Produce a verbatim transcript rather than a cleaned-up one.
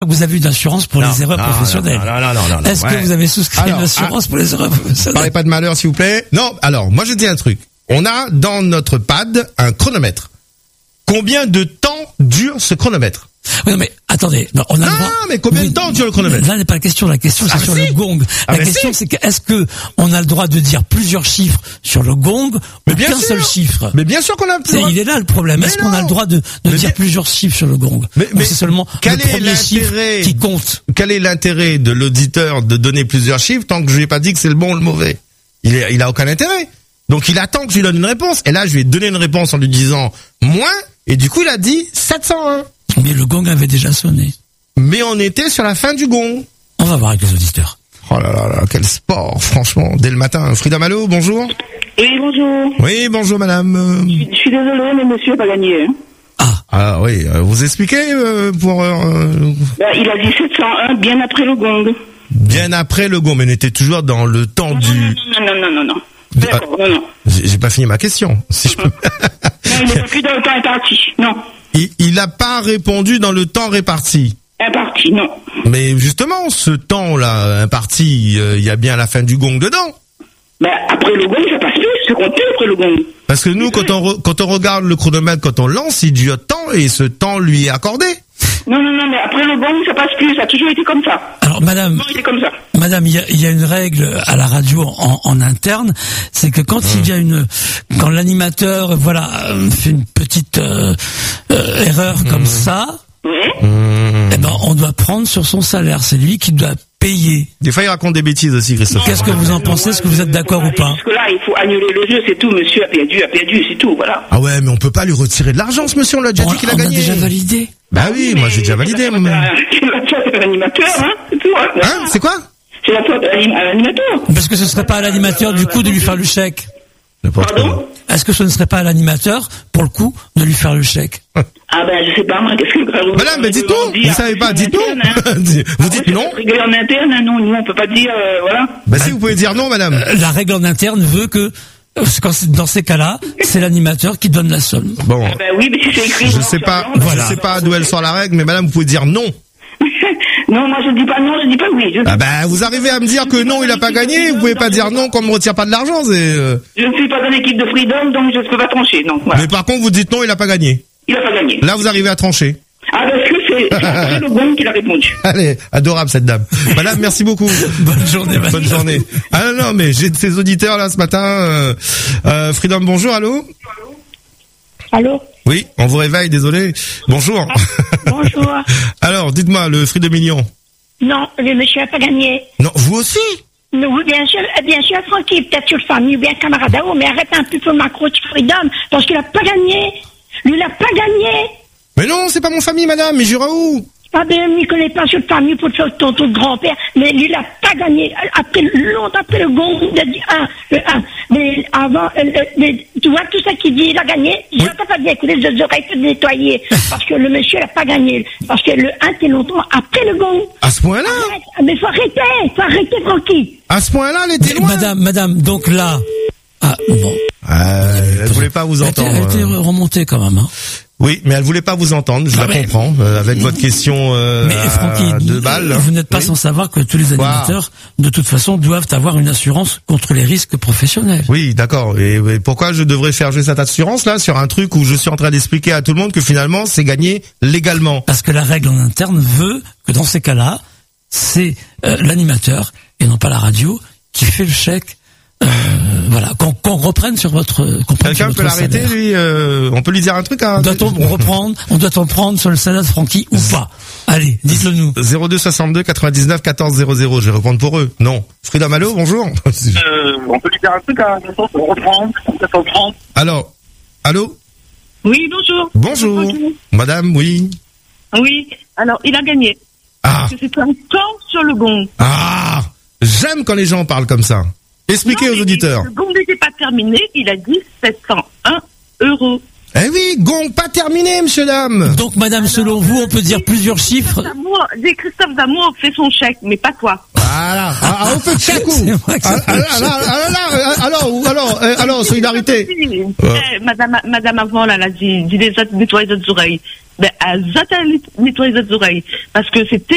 vous avez une assurance pour non, les erreurs non, professionnelles. Non, non, non, non, non, Est-ce ouais. que vous avez souscrit alors, une assurance ah, pour les erreurs professionnelles? Parlez pas de malheur, s'il vous plaît. Non, alors, moi je dis un truc. On a dans notre pad un chronomètre. Combien de temps dure ce chronomètre? Oui, non, mais attendez, non, on a Non, le droit... mais combien oui, de temps dure le chronomètre? Là n'est pas la question, la question c'est Ah, sur si. le gong. Ah, La mais question si. c'est que est-ce que on a le droit de dire plusieurs chiffres sur le gong Mais ou bien qu'un sûr. seul chiffre? Mais bien sûr qu'on a le C'est, droit. il est là le problème. Mais Est-ce qu'on a non. le droit de, de Mais dire bien- plusieurs chiffres sur le gong? Mais- Ou mais c'est seulement quel le est premier chiffre l'intérêt qui compte? Quel est l'intérêt de l'auditeur de donner plusieurs chiffres tant que je lui ai pas dit que c'est le bon ou le mauvais? Il est, il a aucun intérêt. Donc il attend que je lui donne une réponse. Et là, je lui ai donné une réponse en lui disant moins. Et du coup, il a dit sept cent un. Mais le gong avait déjà sonné. Mais on était sur la fin du gong. On va voir avec les auditeurs. Oh là là là, quel sport, franchement, dès le matin. Frida Malo, bonjour. Oui, bonjour. Oui, bonjour madame. Je suis désolée, mais monsieur n'a pas gagné. Hein. Ah, Ah oui, euh, vous expliquez euh, pour euh, Ben, il a dit sept cent un bien après le gong. bien après le gong, mais on était toujours dans le temps Non, du. non, non, non, non, non. D'accord, non, non. J'ai j'ai pas fini ma question. Si je peux. Non, il n'est plus dans le temps imparti. Non. il, il a pas répondu dans le temps réparti. Imparti, non. Mais justement, ce temps-là imparti, euh, il y a bien la fin du gong dedans. Ben, après le gong, ça passe plus. C'est compté après le gong. Parce que nous, quand on re- quand on regarde le chronomètre, quand on lance, il dure temps et ce temps lui est accordé. Non, non, non, mais après le gong, ça passe plus. Ça a toujours été comme ça. alors madame, Non, il est comme ça. madame, il y a, il y a une règle à la radio en, en interne, c'est que quand il y a une, quand l'animateur, voilà, euh, fait une petite euh, euh, erreur comme ça, Oui. eh ben on doit prendre sur son salaire. C'est lui qui doit payer. Des fois, il raconte des bêtises aussi, Christophe. Qu'est-ce que vous en pensez? Est-ce que vous êtes d'accord ou pas? Parce que là, il faut annuler le jeu, c'est tout. Monsieur a perdu, a perdu, c'est tout, voilà. Ah ouais, mais on peut pas lui retirer de l'argent, ce monsieur. On l'a déjà On, dit qu'il a on a gagné. déjà validé. Bah oui, moi j'ai déjà validé. moi. C'est l'animateur, hein, c'est tout. Hein, Hein, c'est quoi? c'est la faute à l'anim- à l'animateur. Parce que ce serait pas à l'animateur du coup de lui faire le chèque. N'importe Pardon? quoi. Est-ce que ce ne serait pas à l'animateur pour le coup de lui faire le chèque? Ah ben, je sais pas, moi, qu'est-ce que le frère Madame, mais dites-nous. Vous savez pas, dites-nous. Vous dites non? Régler en interne, hein, non, nous, on peut pas dire, euh, voilà. Bah si, vous pouvez dire non, madame. Euh, La règle en interne veut que euh, quand c'est- dans ces cas-là, c'est l'animateur qui donne la somme. Bon, Ah ben oui, mais si c'est écrit. je non, sais sur pas, l'ordre, je sais pas d'où elle sort la règle, mais madame, vous pouvez dire non. Non, moi, je dis pas non, je dis pas oui. Je, Ah bah, vous arrivez à me dire que non, il a pas gagné, vous pouvez pas dire non qu'on me retire pas de l'argent, c'est... euh, je ne suis pas dans l'équipe de Freedom, donc je ne peux pas trancher, donc voilà. Mais par contre, vous dites non, il a pas gagné. Il a pas gagné. Là, vous arrivez à trancher. Ah, parce que c'est c'est après le gong qu'il a répondu. Allez, adorable cette dame. Madame, merci beaucoup. Bonne journée, madame. Bonne journée. Ah non, non, mais j'ai de ces auditeurs là ce matin. Euh, euh, Freedom, bonjour, allô? Allô? Oui, on vous réveille, désolé. Bonjour. Bonjour. Alors, dites-moi, le Freedom Million. Non, le monsieur n'a pas gagné. Non, vous aussi? Non, oui, bien sûr, euh, bien sûr, tranquille, peut-être sur famille ou bien camarade à vous, mais arrête un peu pour macro de Freedom, parce qu'il n'a pas gagné. Lui, il n'a pas gagné. Mais non, c'est pas mon famille, madame, mais j'irai où? Ah ben, il ne connaît pas sur famille pour faire ton, ton grand-père, mais lui, il n'a pas gagné. Après, longtemps après le gong, il a dit un, le un. Mais avant, euh, euh, mais, tu vois, tout ça qu'il dit, il a gagné. Oui. J'entends pas bien écouter les oreilles toutes nettoyer, parce que le monsieur n'a pas gagné. Parce que le un, c'est longtemps après le gong. À ce point-là? Arrête, mais faut arrêter, faut arrêter tranquille. À ce point-là, elle était Mais, loin. madame, madame, donc là, ah bon, Euh, elle voulait pas vous elle était, entendre. elle était euh. remontée quand même. Hein. Oui, mais elle voulait pas vous entendre, je Ah, la mais- comprends, euh, avec votre question euh, Mais à Francky, deux balles. vous n'êtes pas Oui. sans savoir que tous les Quoi animateurs, de toute façon, doivent avoir une assurance contre les risques professionnels. Oui, d'accord. Et, et pourquoi je devrais faire jouer cette assurance là sur un truc où je suis en train d'expliquer à tout le monde que finalement c'est gagné légalement? Parce que la règle en interne veut que dans ces cas-là, c'est euh, l'animateur et non pas la radio qui fait le chèque. Euh, voilà, qu'on qu'on reprenne sur votre. qu'on prenne sur Quelqu'un peut votre l'arrêter, salaire. lui euh, On peut lui dire un truc à... Doit-on reprendre On doit-on prendre sur le salaire de Francky ou pas? Allez, dites-le nous. zéro deux soixante-deux quatre-vingt-dix-neuf quatorze zéro zéro, je vais répondre pour eux. Non. Frida Malo, bonjour. Euh, on peut lui faire un truc à reprendre, peut-être reprendre. Alors, allô? Oui, bonjour. Bonjour. Madame, oui. Oui, alors il a gagné. Ah, Parce que c'est un temps sur le gong. ah, j'aime quand les gens parlent comme ça. Expliquez Non, aux mais auditeurs. Le gong n'était pas terminé, il a dit sept cent un euros. Eh oui, gong pas terminé, monsieur dame. Donc, madame, selon vous, on peut dire plusieurs chiffres. D'amour, des Christophe Damour fait son chèque, mais pas toi. Voilà. Ah, ah, on fait chaque coup. C'est vrai que ça Ah, fait ah, ah, ah, ah, ah, Alors, alors, euh, alors, solidarité. Eh, madame, madame avant, là, elle a dit, dit les autres nettoyer les autres oreilles. Ben, elle a nettoyer les autres oreilles. Parce que c'était